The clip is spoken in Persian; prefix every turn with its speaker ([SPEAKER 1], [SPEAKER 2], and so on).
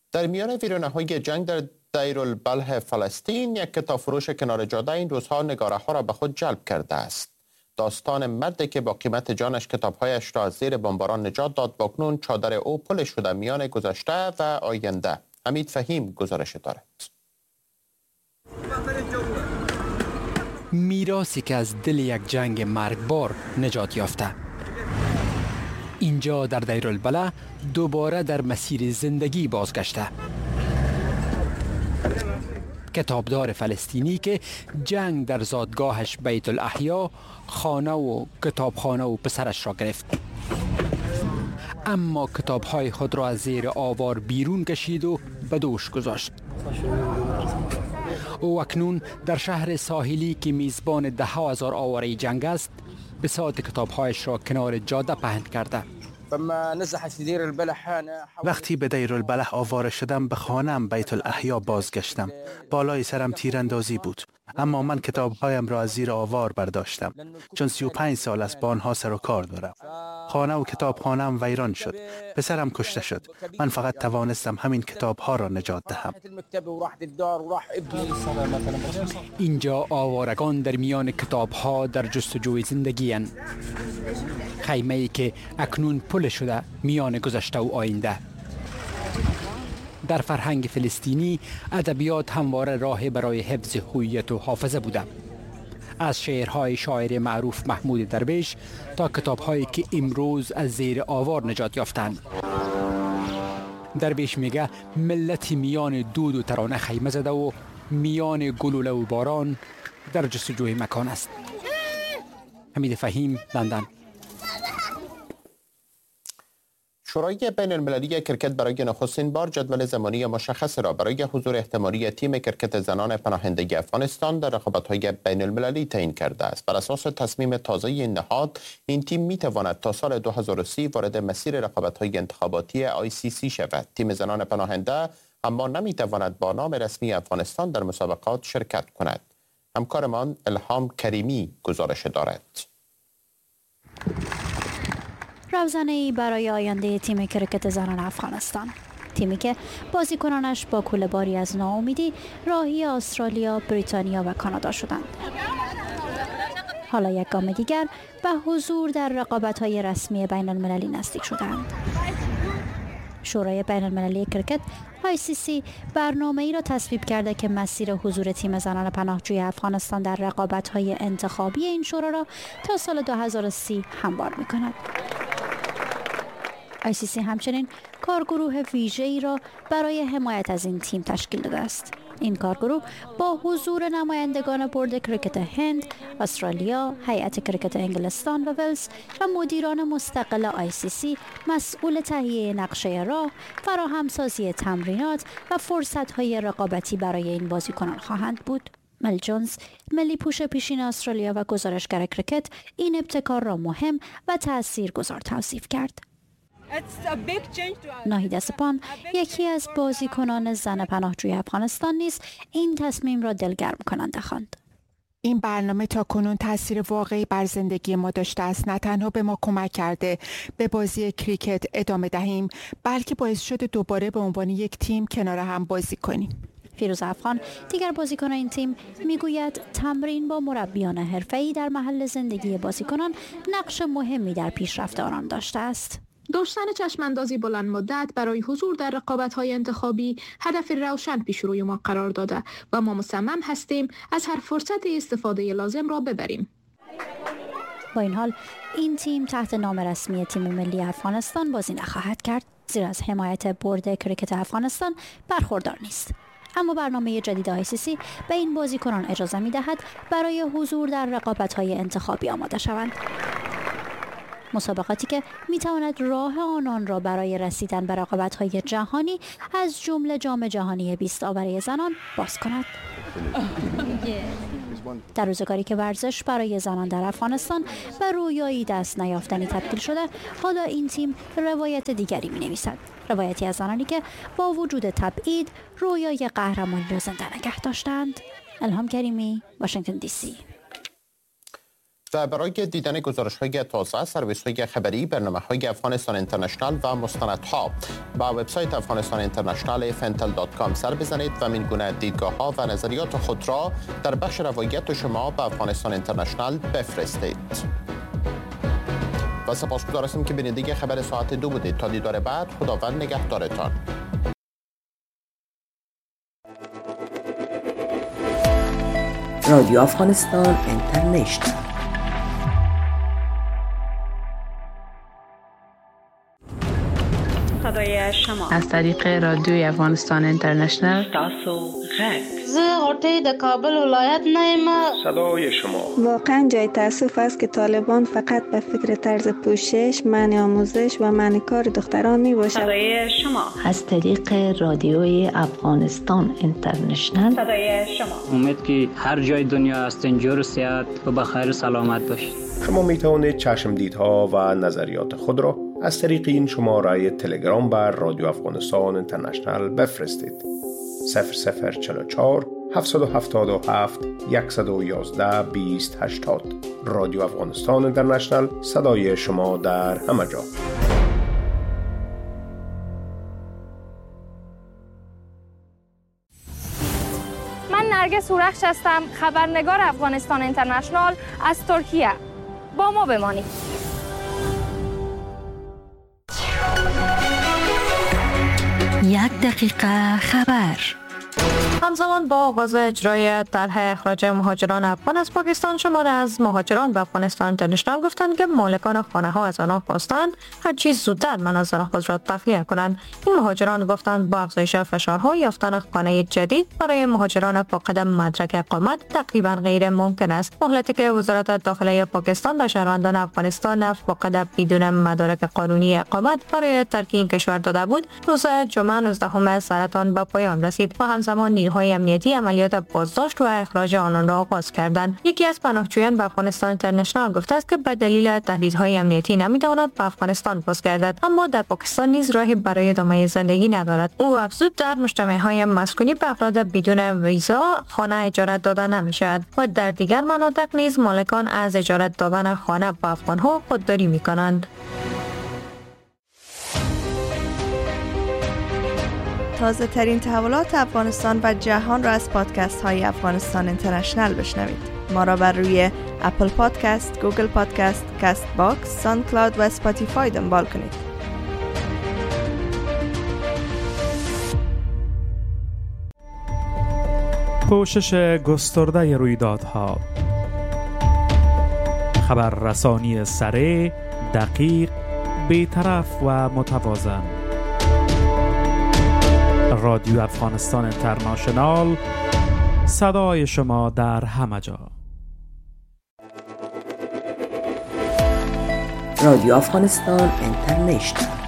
[SPEAKER 1] در میان ویرانه‌های جنگ در دیرالبلح فلسطین، یک کتاب فروش کنار جاده این روزها نگاره‌ها را به خود جلب کرده است. داستان مردی که با قیمت جانش کتاب‌هایش را از زیر بمباران نجات داد و اکنون چادر او پل شده میان گذشته و آینده. حمید فهیم گزارش دارد.
[SPEAKER 2] میراثی که از دل یک جنگ مرگبار نجات یافته. اینجا در دیرالبلح دوباره در مسیر زندگی بازگشته. کتابدار فلسطینی که جنگ در زادگاهش بیت الاحیا خانه و کتابخانه و پسرش را گرفت، اما کتاب‌های خود را از زیر آوار بیرون کشید و به دوش گذاشت. او اکنون در شهر ساحلی که میزبان 10,000 آواره جنگ است، بساط کتاب‌هایش را کنار جاده پهن کرده.
[SPEAKER 3] وقتی به دیرالبلح آواره شدم به خانه‌ام بیت الاحیا بازگشتم. بالای سرم تیراندازی بود، اما من کتابهایم را از زیر آوار برداشتم، چون 35 سال است با آنها سر و کار دارم. خانه و کتابخانه‌ام ویران شد، پسرم کشته شد. من فقط توانستم همین کتابها را نجات دهم.
[SPEAKER 2] اینجا آوارگان در میان کتابها در جستجوی زندگی اند. خیمه‌ای که اکنون پل شده میان گذشته و آینده. در فرهنگ فلسطینی ادبیات همواره راه برای حفظ هویت و حافظه بوده. از شعرهای شاعر معروف محمود درویش تا کتابهایی که امروز از زیر آوار نجات یافتند. درویش میگه ملتی میان دود و ترانه خیمه زده و میان گلوله و باران در جستجوی مکان است. حمید فهیم، لندن.
[SPEAKER 1] شورای بین المللی کرکت برای نخستین بار جدول زمانی مشخص را برای حضور احتمالی تیم کرکت زنان پناهنده افغانستان در رقابت‌های بین المللی تعیین کرده است. بر اساس تصمیم تازه این نهاد، این تیم می‌تواند تا سال 2030 وارد مسیر رقابت‌های انتخاباتی ICC شود. تیم زنان پناهنده اما نمی‌تواند با نام رسمی افغانستان در مسابقات شرکت کند. همکارمان الهام کریمی گزارش دارد.
[SPEAKER 4] روزنه‌ای برای آینده تیم کرکت زنان افغانستان، تیمی که بازیکنانش با کوله‌باری از ناامیدی راهی استرالیا، بریتانیا و کانادا شدند. حالا یک گام دیگر به حضور در رقابت‌های رسمی بین المللی نزدیک شدند. شورای بین المللی کرکت ICC برنامه‌ای را تصویب کرده که مسیر حضور تیم زنان پناهجوی افغانستان در رقابت‌های انتخابی این شورا را تا سال 2030 هموار می‌کند. ICC همچنین کارگروه ویژه‌ای را برای حمایت از این تیم تشکیل داده است. این کارگروه با حضور نمایندگان بورد کرکت هند، استرالیا، هیئت کرکت انگلستان و ولز و مدیران مستقل ICC مسئول تهیه نقشه راه، فراهمسازی تمرینات و فرصت‌های رقابتی برای این بازیکنان خواهند بود. مل جونز، ملی پوش پیشین استرالیا و گزارشگر کرکت، این ابتکار را مهم و تاثیرگذار توصیف کرد. ناهید سپان، یکی از بازیکنان زن پناهجوی افغانستان نیز این تصمیم را دلگرم کننده خواند.
[SPEAKER 5] این برنامه تا کنون تاثیر واقعی بر زندگی ما داشته است. نه تنها به ما کمک کرده به بازی کریکت ادامه دهیم، بلکه باعث شده دوباره به عنوان یک تیم کنار هم بازی کنیم.
[SPEAKER 4] فیروز افغان، دیگر بازیکن این تیم، میگوید تمرین با مربیان حرفه‌ای در محل زندگی بازیکنان نقش مهمی در پیشرفت آنان داشته است.
[SPEAKER 6] داشتن چشماندازی بلند مدت برای حضور در رقابت‌های انتخابی هدف روشن پیش روی ما قرار داده و ما مصمم هستیم از هر فرصت استفاده لازم را ببریم.
[SPEAKER 4] با این حال این تیم تحت نام رسمی تیم ملی افغانستان بازی نخواهد کرد، زیرا از حمایت بورد کرکت افغانستان برخوردار نیست. اما برنامه جدید ICC به این بازیکنان اجازه می‌دهد برای حضور در رقابت‌های انتخابی آماده شوند. مسابقاتی که میتواند راه آنان را برای رسیدن به رقابت‌های جهانی از جمله جام جهانی 20 آوره زنان باز کند. در روزگاری که ورزش برای زنان در افغانستان به رویایی دست نیافتنی تبدیل شده، حالا این تیم روایت دیگری می‌نویسد. روایتی از زنانی که با وجود تبعید رویای قهرمانی را زنده نگه داشتند. الهام کریمی، واشنگتن DC.
[SPEAKER 1] و برای دیدن گزارش‌های تازه، سرویس‌های خبری، برنامه‌های افغانستان اینترنشنال و مستندها با وبسایت افغانستان اینترنشنال fntel.com سر بزنید و این گونه دیدگاه‌ها و نظریات خود را در بخش روایت شما به افغانستان اینترنشنال بفرستید. و سپاسگزار هستم که بیننده خبر ساعت 2 بودید. تا دیدار بعد، خداوند نگهدارتان.
[SPEAKER 7] رادیو افغانستان اینترنشنال.
[SPEAKER 8] صدای شما از طریق رادیوی افغانستان اینترنشنال. تاسو غرب
[SPEAKER 9] زه غوټۍ د کابل ولایت نه یم.
[SPEAKER 10] صدای شما.
[SPEAKER 11] واقعا جای تأسف است که طالبان فقط به فکر طرز پوشش، منع آموزش و منع کار دختران می باشد.
[SPEAKER 8] صدای شما
[SPEAKER 12] از طریق رادیوی افغانستان اینترنشنال.
[SPEAKER 8] صدای شما.
[SPEAKER 13] امید که هر جای دنیا هستین جور و صحت و بخیر و سلامت باشید.
[SPEAKER 10] شما می توانید چشمدیدها و نظریات خود را از طریق این شماره تلگرام بر رادیو افغانستان اینترنشنال بفرستید. 0044 777 111 2080. رادیو افغانستان اینترنشنال، صدای شما در همه جا.
[SPEAKER 14] من نرگس هورخش هستم، خبرنگار افغانستان اینترنشنال از ترکیه. با ما بمانید.
[SPEAKER 12] یک دقیقه خبر.
[SPEAKER 15] همزمان با آغاز اجرای طرح اخراج مهاجران افغان از پاکستان، شماره از مهاجران به افغانستان اینترنشنال گفتند که مالکان خانه ها از آنها خواستند هر چیز زودتر منازل خود را تخلیه کنند. این مهاجران گفتند با افزایش فشارها یافتن خانه جدید برای مهاجران فاقد مدرک اقامت تقریبا غیر ممکن است. مهلتی که وزارت داخلی پاکستان به شهروندان افغانستان فاقد بدون مدارک قانونی اقامت برای ترک این کشور داده بود، روز جمعه 19 سرطان به پایان رسید و همزمان نیروهای امنیتی عملیات بازداشت و اخراج آنان را آغاز کردند. یکی از پناهجویان به افغانستان اینترنشنال گفته است که به دلیل تهدیدهای امنیتی نمی‌تواند به افغانستان بازگردد، اما در پاکستان نیز راهی برای ادامه زندگی ندارد. او افزود در مجتمع‌های مسکونی به افراد بدون ویزا خانه اجاره داده نمی‌شود و در دیگر مناطق نیز مالکان از اجاره دادن خانه به افغان‌ها خودداری می‌کنند.
[SPEAKER 16] تازه ترین تحولات افغانستان و جهان را از پادکست های افغانستان اینترنشنال بشنوید. ما را بر روی اپل پادکست، گوگل پادکست، کست باکس، ساوند کلاود و اسپاتیفای دنبال کنید.
[SPEAKER 17] پوشش گسترده رویدادها، خبررسانی سریع، دقیق، بی‌طرف و متوازن. رادیو افغانستان اینترنشنال، صدای شما در همه جا.
[SPEAKER 7] رادیو افغانستان اینترنشنال.